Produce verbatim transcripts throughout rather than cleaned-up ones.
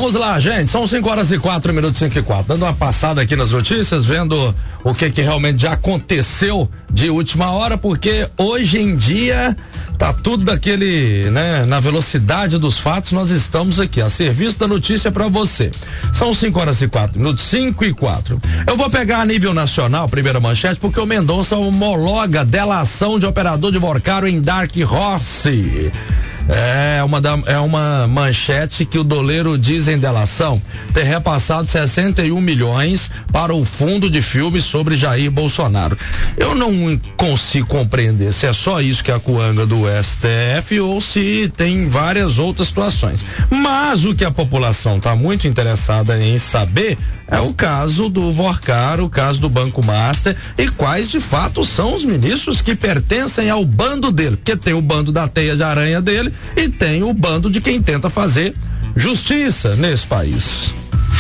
Vamos lá, gente, são cinco horas e quatro minutos, cinco e quatro, dando uma passada aqui nas notícias, vendo o que que realmente já aconteceu de última hora, porque hoje em dia tá tudo daquele, né, na velocidade dos fatos. Nós estamos aqui a serviço da notícia para você. São cinco horas e quatro minutos, cinco e quatro. Eu vou pegar a nível nacional, primeira manchete, porque o Mendonça homologa delação de operador de Morcaro em Dark Horse. É uma, da, é uma manchete que o doleiro diz em delação ter repassado sessenta e um milhões para o fundo de filmes sobre Jair Bolsonaro. Eu não consigo compreender se é só isso que é a coanga do S T F ou se tem várias outras situações. Mas o que a população está muito interessada em saber é o caso do Morcaro, o caso do Banco Master e quais de fato são os ministros que pertencem ao bando dele, porque tem o bando da teia de aranha dele e tem o bando de quem tenta fazer justiça nesse país.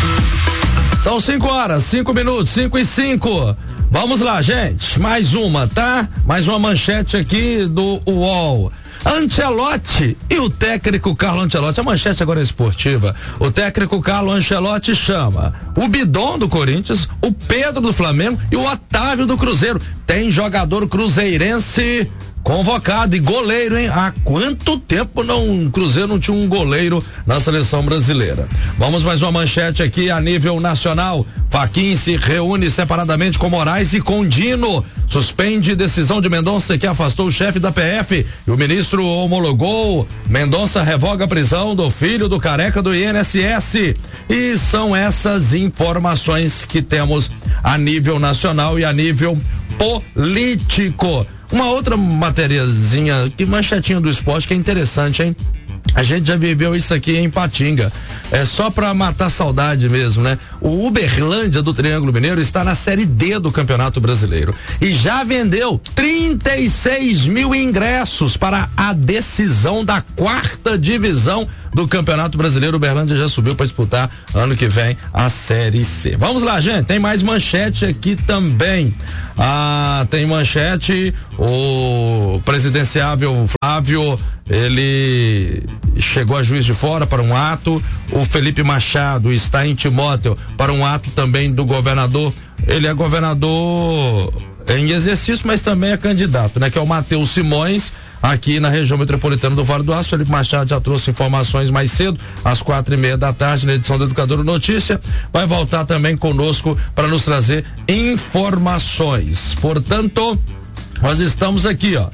São cinco horas, cinco minutos, cinco e cinco. Vamos lá, gente, mais uma, tá? Mais uma manchete aqui do U O L. Ancelotti e o técnico Carlo Ancelotti, a manchete agora é esportiva. O técnico Carlo Ancelotti chama o Bidon do Corinthians, o Pedro do Flamengo e o Otávio do Cruzeiro. Tem jogador cruzeirense convocado e goleiro, hein? Há quanto tempo não, o Cruzeiro não tinha um goleiro na seleção brasileira? Vamos mais uma manchete aqui a nível nacional. Fachin se reúne separadamente com Moraes e com Dino. Suspende decisão de Mendonça que afastou o chefe da P F e o ministro homologou. Mendonça revoga a prisão do filho do careca do I N S S. E são essas informações que temos a nível nacional e a nível político. Uma outra matériazinha, que manchetinha do esporte que é interessante, hein? A gente já viveu isso aqui em Patinga. É só pra matar saudade mesmo, né? O Uberlândia do Triângulo Mineiro está na Série D do Campeonato Brasileiro e já vendeu trinta e seis mil ingressos para a decisão da quarta divisão do Campeonato Brasileiro. O Uberlândia já subiu para disputar ano que vem a Série C. Vamos lá, gente, tem mais manchete aqui também. Ah, tem manchete, o presidenciável Flávio, ele chegou a Juiz de Fora para um ato. O Felipe Machado está em Timóteo para um ato também do governador. Ele é governador em exercício, mas também é candidato, né? Que é o Matheus Simões, aqui na região metropolitana do Vale do Aço. Felipe Machado já trouxe informações mais cedo, às quatro e meia da tarde, na edição do Educador Notícia. Vai voltar também conosco para nos trazer informações. Portanto, nós estamos aqui, ó,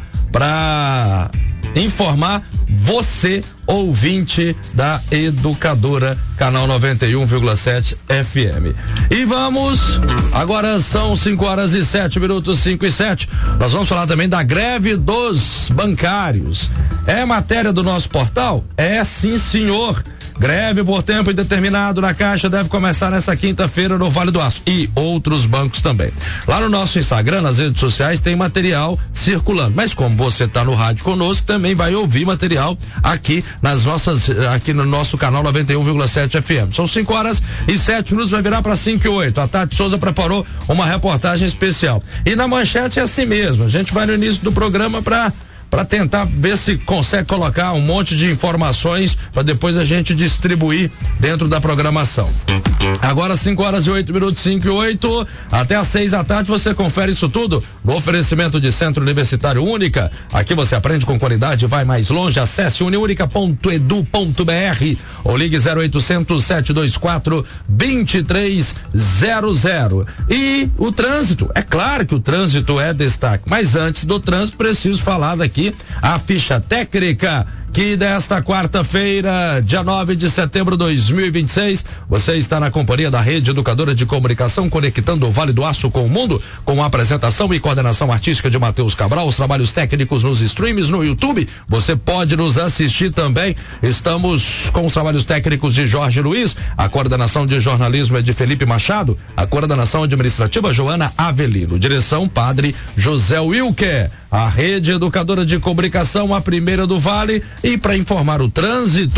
para informar você, ouvinte da Educadora, canal noventa e um vírgula sete F M. E vamos, agora são cinco horas e sete minutos, cinco e sete. Nós vamos falar também da greve dos bancários. É matéria do nosso portal? É, sim, senhor. Greve por tempo indeterminado na Caixa deve começar nessa quinta-feira no Vale do Aço e outros bancos também. Lá no nosso Instagram, nas redes sociais, tem material circulando. Mas como você está no rádio conosco, também vai ouvir material aqui nas nossas, aqui no nosso canal noventa e um vírgula sete F M. São cinco horas e sete minutos, vai virar para cinco e oito. A Tati Souza preparou uma reportagem especial. E na manchete é assim mesmo. A gente vai no início do programa para para tentar ver se consegue colocar um monte de informações para depois a gente distribuir dentro da programação. Agora cinco horas e oito minutos, cinco e oito, até às seis da tarde você confere isso tudo no oferecimento de Centro Universitário Única. Aqui você aprende com qualidade e vai mais longe. Acesse uniunica ponto edu ponto br ou ligue zero oitocentos, sete dois quatro, dois três zero zero. E o trânsito, é claro que o trânsito é destaque, mas antes do trânsito preciso falar daqui a ficha técnica que desta quarta-feira, dia nove de setembro de dois mil e vinte e seis, você está na companhia da Rede Educadora de Comunicação, conectando o Vale do Aço com o mundo, com a apresentação e coordenação artística de Matheus Cabral, os trabalhos técnicos nos streams no YouTube. Você pode nos assistir também. Estamos com os trabalhos técnicos de Jorge Luiz, a coordenação de jornalismo é de Felipe Machado, a coordenação administrativa Joana Avelino, direção Padre José Wilker. A Rede Educadora de Comunicação, a primeira do Vale. E para informar o trânsito,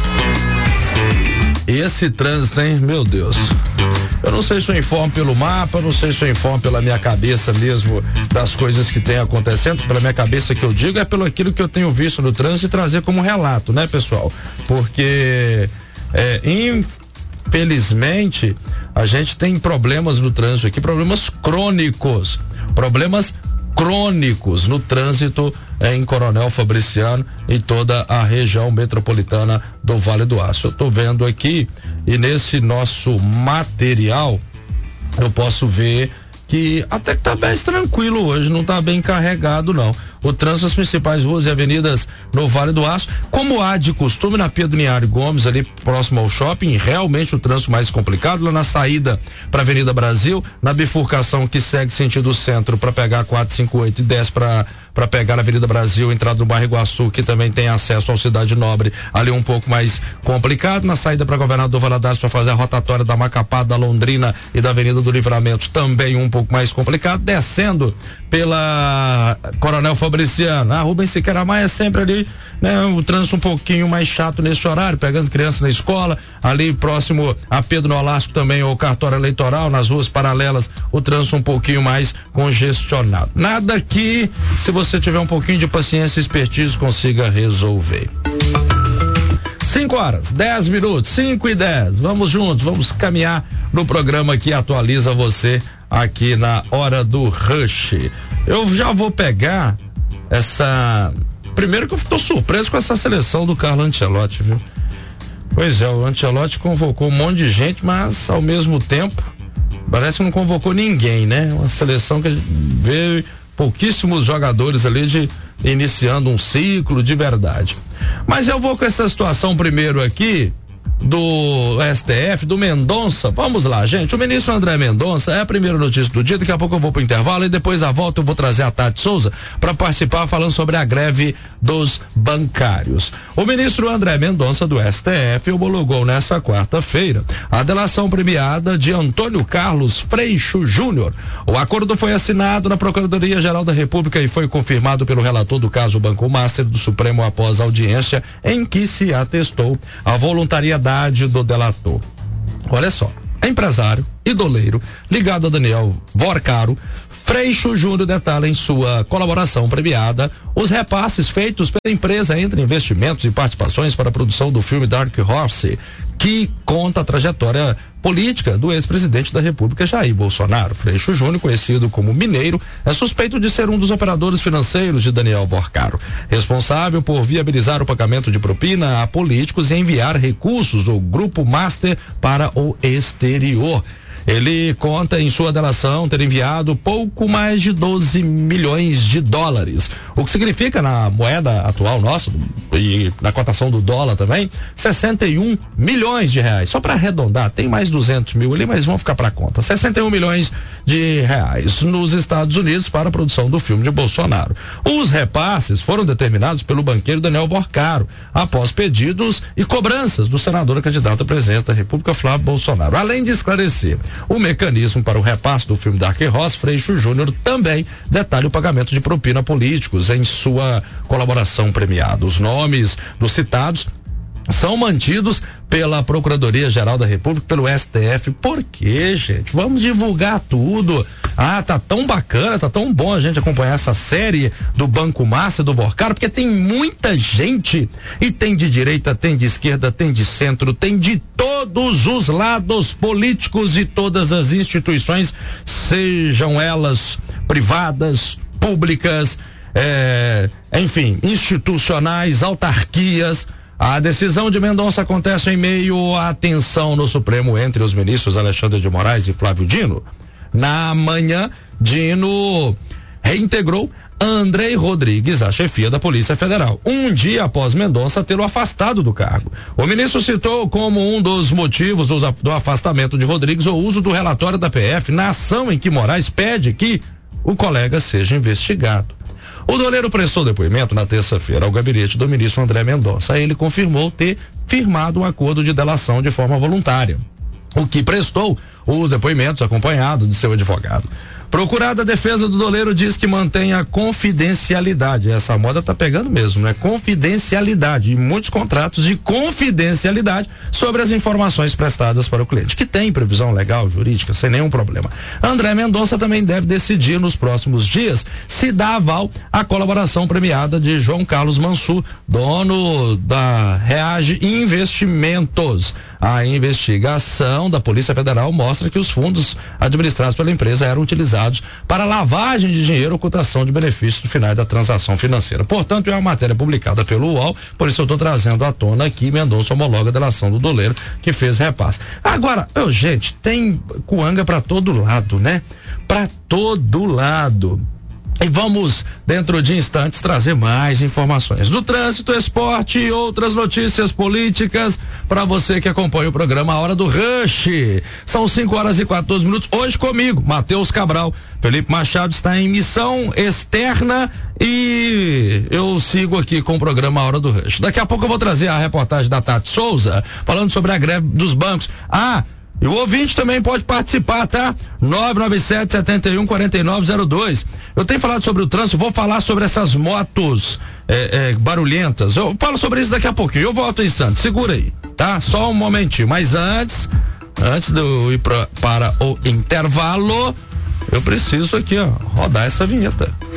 esse trânsito, hein, meu Deus, eu não sei se eu informo pelo mapa, eu não sei se eu informo pela minha cabeça mesmo das coisas que tem acontecendo. Pela minha cabeça que eu digo é pelo aquilo que eu tenho visto no trânsito e trazer como relato, né, pessoal? Porque é, felizmente, a gente tem problemas no trânsito aqui, problemas crônicos, problemas crônicos no trânsito em Coronel Fabriciano e toda a região metropolitana do Vale do Aço. Eu estou vendo aqui e nesse nosso material eu posso ver que até que tá bem tranquilo hoje, não tá bem carregado não. O trânsito das principais ruas e avenidas no Vale do Aço, como há de costume na Pedro Linhares Gomes, ali próximo ao shopping, realmente o trânsito mais complicado, lá na saída para Avenida Brasil, na bifurcação que segue sentido centro para pegar quatro cinco oito e desce para para pegar na Avenida Brasil, entrada do bairro Iguaçu, que também tem acesso ao Cidade Nobre, ali um pouco mais complicado, na saída para Governador Valadares para fazer a rotatória da Macapá, da Londrina e da Avenida do Livramento, também um pouco mais complicado, descendo pela Coronel Fabriciano, a Rubens Siqueira Maia é sempre ali, né, o trânsito um pouquinho mais chato nesse horário, pegando criança na escola, ali próximo a Pedro Nolasco também, o cartório eleitoral, nas ruas paralelas, o trânsito um pouquinho mais congestionado. Nada que, se você tiver um pouquinho de paciência e expertise, consiga resolver. cinco horas, dez minutos, cinco e dez. Vamos juntos, vamos caminhar no programa que atualiza você aqui na Hora do Rush. Eu já vou pegar essa. Primeiro que eu tô surpreso com essa seleção do Carlo Ancelotti, viu? Pois é, o Ancelotti convocou um monte de gente, mas ao mesmo tempo parece que não convocou ninguém, né? Uma seleção que veio pouquíssimos jogadores ali de iniciando um ciclo de verdade. Mas eu vou com essa situação primeiro aqui do S T F, do Mendonça. Vamos lá, gente. O ministro André Mendonça é a primeira notícia do dia. Daqui a pouco eu vou pro intervalo e depois à volta eu vou trazer a Tati Souza para participar falando sobre a greve dos bancários. O ministro André Mendonça do S T F homologou nessa quarta-feira a delação premiada de Antônio Carlos Freixo Júnior. O acordo foi assinado na Procuradoria-Geral da República e foi confirmado pelo relator do caso Banco Master do Supremo após audiência em que se atestou a voluntariedade do delator. Olha só, empresário e doleiro ligado a Daniel Vorcaro, Freixo Júnior detalha em sua colaboração premiada os repasses feitos pela empresa entre investimentos e participações para a produção do filme Dark Horse, que conta a trajetória política do ex-presidente da República Jair Bolsonaro. Freixo Júnior, conhecido como Mineiro, é suspeito de ser um dos operadores financeiros de Daniel Vorcaro, responsável por viabilizar o pagamento de propina a políticos e enviar recursos do Grupo Master para o exterior. Ele conta em sua delação ter enviado pouco mais de doze milhões de dólares, o que significa na moeda atual nossa e na cotação do dólar também, sessenta e um milhões de reais. Só para arredondar, tem mais duzentos mil ali, mas vão ficar para conta. sessenta e um milhões de reais nos Estados Unidos para a produção do filme de Bolsonaro. Os repasses foram determinados pelo banqueiro Daniel Vorcaro, após pedidos e cobranças do senador e candidato à presidência da República, Flávio Bolsonaro. Além de esclarecer o mecanismo para o repasse do filme Dark Horse, Freixo Júnior também detalha o pagamento de propina a políticos em sua colaboração premiada. Os nomes dos citados são mantidos pela Procuradoria-Geral da República, pelo S T F. Por quê, gente? Vamos divulgar tudo. Ah, tá tão bacana, tá tão bom a gente acompanhar essa série do Banco Master, do Vorcaro, porque tem muita gente, e tem de direita, tem de esquerda, tem de centro, tem de todos os lados políticos e todas as instituições, sejam elas privadas, públicas, é, enfim, institucionais, autarquias. A decisão de Mendonça acontece em meio à tensão no Supremo entre os ministros Alexandre de Moraes e Flávio Dino. Na manhã, Dino reintegrou Andrei Rodrigues à chefia da Polícia Federal, um dia após Mendonça tê-lo afastado do cargo. O ministro citou como um dos motivos do, do afastamento de Rodrigues o uso do relatório da P F na ação em que Moraes pede que o colega seja investigado. O doleiro prestou depoimento na terça-feira ao gabinete do ministro André Mendonça. Ele confirmou ter firmado um acordo de delação de forma voluntária, o que prestou os depoimentos acompanhado de seu advogado. Procurada, a defesa do doleiro diz que mantém a confidencialidade. Essa moda tá pegando mesmo, né? Confidencialidade. E muitos contratos de confidencialidade sobre as informações prestadas para o cliente, que tem previsão legal, jurídica, sem nenhum problema. André Mendonça também deve decidir nos próximos dias se dá aval à colaboração premiada de João Carlos Mansur, dono da Reage Investimentos. A investigação da Polícia Federal mostra que os fundos administrados pela empresa eram utilizados para lavagem de dinheiro, ocultação de benefícios no final da transação financeira. Portanto, é uma matéria publicada pelo U O L, por isso eu estou trazendo à tona aqui. Mendonça homologa a delação do doleiro que fez repasse. Agora, eu, gente, tem coanga para todo lado, né? Para todo lado. E vamos, dentro de instantes, trazer mais informações do trânsito, esporte e outras notícias políticas para você que acompanha o programa A Hora do Rush. São cinco horas e quatorze minutos. Hoje comigo, Matheus Cabral. Felipe Machado está em missão externa e eu sigo aqui com o programa A Hora do Rush. Daqui a pouco eu vou trazer a reportagem da Tati Souza falando sobre a greve dos bancos. Ah, e o ouvinte também pode participar, tá? nove nove sete, sete um, quatro nove zero dois. Eu tenho falado sobre o trânsito, vou falar sobre essas motos é, é, barulhentas. Eu falo sobre isso daqui a pouquinho. Eu volto em instante, segura aí, tá? Só um momentinho. Mas antes, antes de eu ir pra, para o intervalo, eu preciso aqui, ó, rodar essa vinheta.